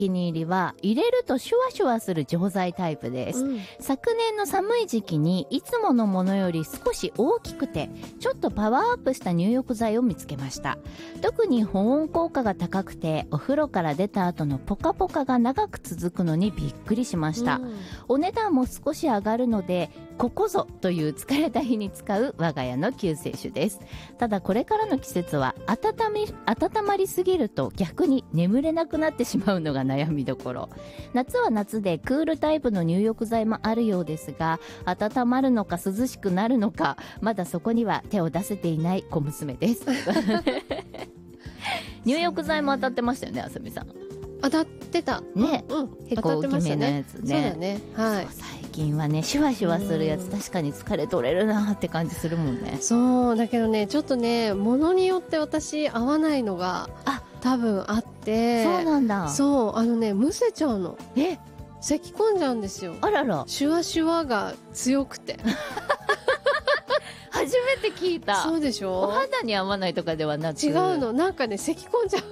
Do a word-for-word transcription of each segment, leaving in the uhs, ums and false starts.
気に入りは入れるとシュワシュワする錠剤タイプです、うん、昨年の寒い時期にいつものものより少し大きくてちょっとパワーアップした入浴剤を見つけました。特に保温効果が高くてお風呂から出た後のポカポカが長く続くのにびっくりしました、うん、お値段も少し上がるのでここぞという疲れた日に使う我が家の救世主です。ただこれからの季節は温め、温まりすぎると逆に眠れなくなってしまうのが悩みどころ。夏は夏でクールタイプの入浴剤もあるようですが、温まるのか涼しくなるのかまだそこには手を出せていない小娘です入浴剤も当たってましたよね、あさみさん。 当たってたね、 うん、 結構大きめなやつね。 そうだね、はい。 最近はねシュワシュワするやつ確かに疲れ取れるなって感じするもんね。 そうだけどね、ちょっとねものによって私合わないのがあ多分あって。 そうなんだ。 そうあのねむせちゃうの。 え咳込んじゃうんですよ。 あらら。 シュワシュワが強くて初めて聞いた。 そうでしょ。 お肌に合わないとかではなく。 違うの、なんかね咳込んじゃう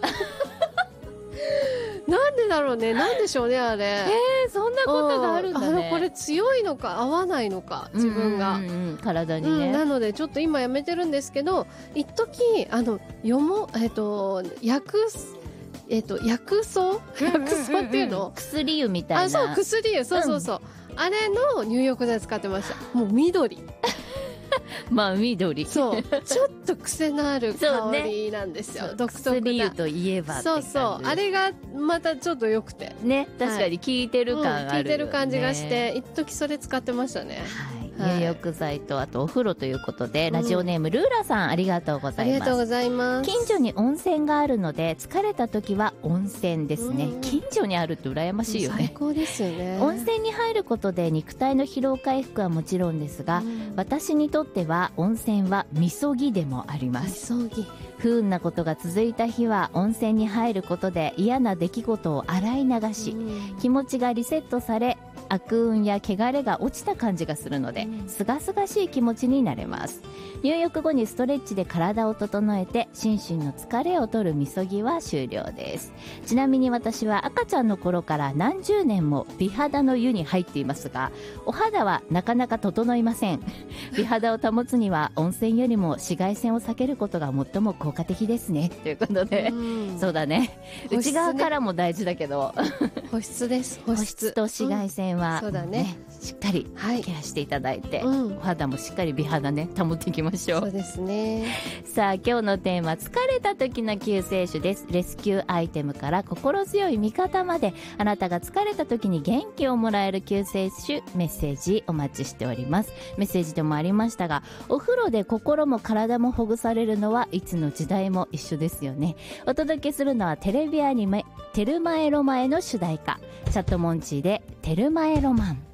なんでだろうね、なんでしょうねあれ。 えー、そんなことがあるんだね。 あのこれ強いのか合わないのか自分が、 うんうんうん、体にね、 うん、なのでちょっと今やめてるんですけど、一時あのよもえっ、と薬えっ、と薬草薬草っていうの、うんうんうん、 薬湯みたいな。 あ、そう薬湯、そうそうそう、うん、あれの入浴剤使ってました。もう緑まあ緑。 そうちょっと癖のある香りなんですよ、ね、独特な。 薬湯といえばってそうそう、あれがまたちょっと良くてね、確かに効いてる感あるよね、うん、効いてる感じがして一時それ使ってましたね。 はい、入浴剤とあとお風呂ということで、うん、ラジオネームルーラさんありがとうございます。 ありがとうございます。 近所に温泉があるので疲れた時は温泉ですね、うん、近所にあるって羨ましいよね。 最高ですよね。 温泉に入ることで肉体の疲労回復はもちろんですが、うん、私にとっては温泉はみそぎでもあります。 みそぎ。 不運なことが続いた日は温泉に入ることで嫌な出来事を洗い流し、うん、気持ちがリセットされ悪運や汚れが落ちた感じがするので、すがすがしい気持ちになれます。入浴後にストレッチで体を整えて心身の疲れを取るみそぎは終了です。ちなみに私は赤ちゃんの頃から何十年も美肌の湯に入っていますが、お肌はなかなか整いません。美肌を保つには温泉よりも紫外線を避けることが最も効果的ですね、ということで、うん、そうだね、内側からも大事だけど保湿です。保湿、 保湿と紫外線は、 うん、そうだね、 しっかりケアしていただいて、 はい、うん、 お肌もしっかり美肌ね保っていきましょう。 そうですね。 さあ今日のテーマ、疲れた時の救世主です。レスキューアイテムから心強い味方まで、あなたが疲れた時に元気をもらえる救世主メッセージお待ちしております。メッセージでもありましたが、お風呂で心も体もほぐされるのはいつの時代も一緒ですよね。お届けするのはテレビアニメテルマエロマエの主題歌、チャットモンチーでテルマエロマン。